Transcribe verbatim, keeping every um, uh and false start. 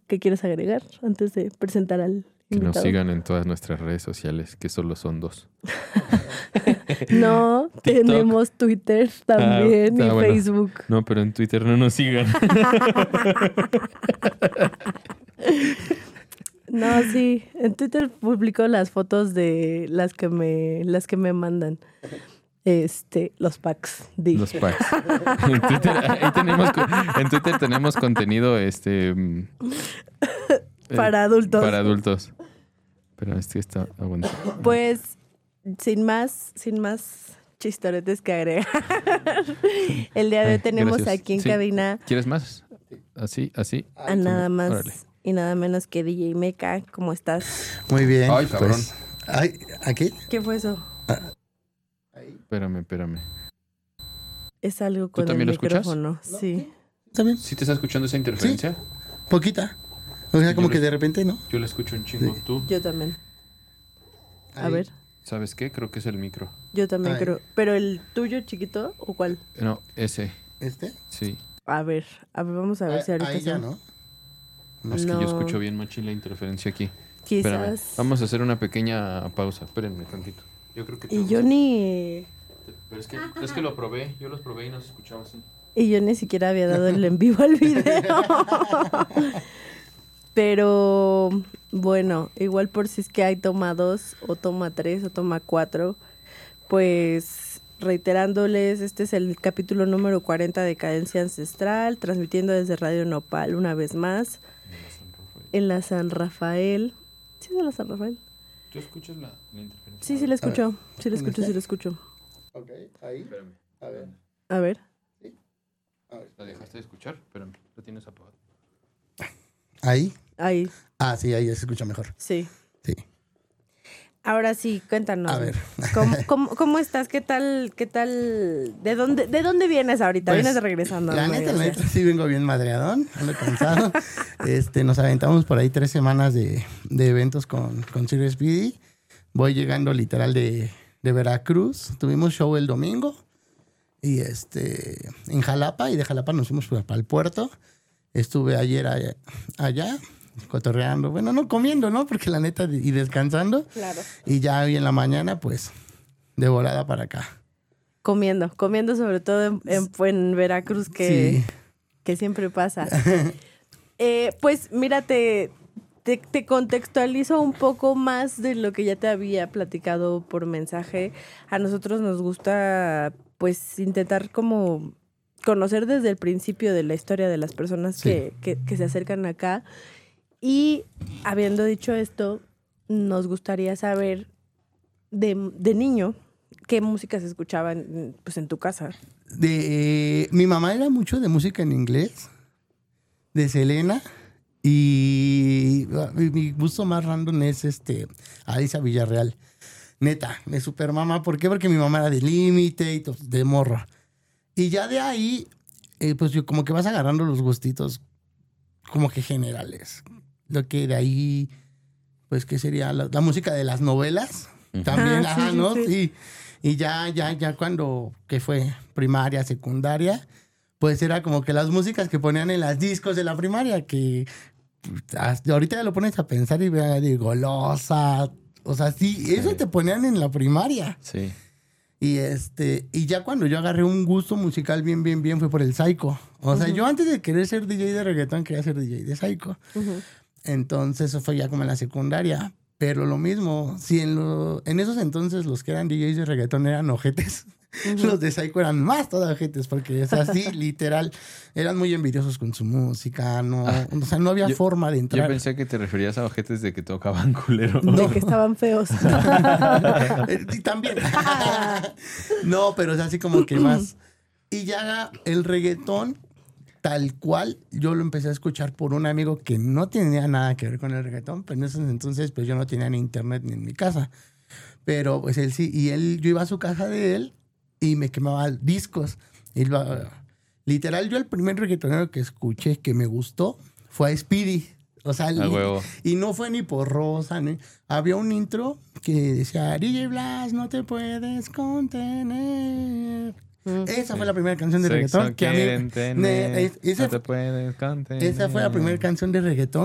que quieras agregar antes de presentar al Que invitado? nos sigan en todas nuestras redes sociales, que solo son dos. No, TikTok. tenemos Twitter también Ah, y ah, bueno. Facebook. No, pero en Twitter no nos sigan. No, sí, en Twitter publico las fotos de las que me las que me mandan. Este, los packs. Dije. Los packs. En Twitter, ahí tenemos, en Twitter tenemos contenido este mm, Para eh, adultos. Para adultos. Pero este está aguanta. Pues, sin más, sin más chistoretes que agregar. El día de hoy Ay, tenemos gracias. aquí en Sí. cabina ¿Quieres más? Así, así. a nada más Órale. y nada menos que D J Meca. ¿Cómo estás? Muy bien. Ay, cabrón. Pues, ay, ¿aquí? ¿Qué fue eso? Espérame, espérame. Es algo con el también lo escuchas? micrófono. Sí. ¿También? ¿Sí te está escuchando esa interferencia? Poquita. O sea, Yo como lo- que de repente, ¿no? Yo la escucho un chingo. Sí. ¿Tú? Yo también. A Ahí. ver, ¿Sabes qué? Creo que es el micro. yo también Ay. creo. ¿Pero el tuyo chiquito o cuál? No, ese. ¿Este? Sí. A ver, a ver, vamos a ver si Ahí, ahorita ahí ya, se- ¿no? No, es que No. yo escucho bien machín la interferencia aquí. Espérame. Quizás. Vamos a hacer una pequeña pausa. Espérenme tantito. Yo creo que... Y yo ni... Pero es que, es que lo probé. Yo los probé y no se escuchaba así. Y yo ni siquiera había dado el en vivo al video. Pero bueno, igual por si es que hay toma dos o toma tres o toma cuatro, pues reiterándoles, este es el capítulo número cuarenta de Cadencia Ancestral, transmitiendo desde Radio Nopal una vez más, en la San Rafael. ¿Sí es de la San Rafael? ¿Tú escuchas la, la interferencia? Sí, sí la escucho, A ver, sí la ¿en escucho, este? sí la escucho. Ok, ahí. Espérame. A ver. A ver. A ver. ¿La dejaste de escuchar? Espérame. ¿La tienes apagada? ¿Ahí? Ahí, Ah, sí, ahí ya se escucha mejor. sí. Sí. Ahora sí, cuéntanos. A ver. ¿Cómo, cómo, cómo estás? ¿Qué tal? ¿Qué tal? ¿De dónde, de dónde vienes ahorita? Pues, ¿Vienes regresando? La no me neta, la digas. neta, sí vengo bien madreadón, ando cansado. este, nos aventamos por ahí tres semanas de, de eventos con, con Sirius Speedy. Voy llegando literal de, de Veracruz. Tuvimos show el domingo. Y este, en Jalapa, y de Jalapa nos fuimos para el puerto. Estuve ayer allá, allá, cotorreando. Bueno, no comiendo, ¿no? Porque la neta, y descansando. Claro. Y ya hoy en la mañana, pues, de volada para acá. Comiendo, comiendo sobre todo en, en, en Veracruz, que, Sí. que siempre pasa. eh, pues mira, te, te, te contextualizo un poco más de lo que ya te había platicado por mensaje. A nosotros nos gusta, pues, intentar como conocer desde el principio de la historia de las personas Sí. que, que, que se acercan acá. Y habiendo dicho esto, nos gustaría saber de, de niño qué música se escuchaba en, pues, en tu casa. De, mi mamá era mucho de música en inglés, de Selena, y mi, mi gusto más random es este, Alicia Villarreal. Neta, me super mama. ¿Por qué? Porque mi mamá era de Límite y to- de morro. Y ya de ahí, eh, pues yo como que vas agarrando los gustitos como que generales. Lo que de ahí, pues, ¿qué sería? La, la música de las novelas. También, Ah, sí, ajá, sí, ¿no? sí. Sí. Y ya, ya, ya cuando, que fue primaria, secundaria, pues era como que las músicas que ponían en las discos de la primaria, que hasta ahorita ya lo pones a pensar y vea de Golosa. O sea, sí, eso Sí. te ponían en la primaria. Sí. Y este, y ya cuando yo agarré un gusto musical bien, bien, bien, fue por el psycho. O sea, yo antes de querer ser D J de reggaetón, quería ser D J de psycho. Uh-huh. Entonces, eso fue ya como en la secundaria. Pero lo mismo, si en, lo, en esos entonces los que eran D Js de reggaetón eran ojetes, Uh-huh. los de psycho eran más todos ojetes, porque es así, literal, eran muy envidiosos con su música, no, Ah, o sea, no había yo- forma de Yo entrar. pensé que te referías a ojetes de que tocaban culero. De que estaban feos. Eh, y también. No, pero es así como que más. Y ya el reggaetón, tal cual, yo lo empecé a escuchar por un amigo que no tenía nada que ver con el reggaetón, pero en ese entonces pues yo no tenía ni internet ni en mi casa. Pero pues él sí, y él, yo iba a su casa de él y me quemaba discos. Y lo- literal, yo el primer reggaetonero que escuché que me gustó fue a Speedy. O sea, A li- huevo. y no fue ni por Rosa, ni... Había un intro que decía, D J Blas, no te puedes contener. Esa fue la primera canción de Sexo reggaetón que a mí... quieren tener, Ne- es- esa, no te puedes contener. esa fue la primera canción de reggaetón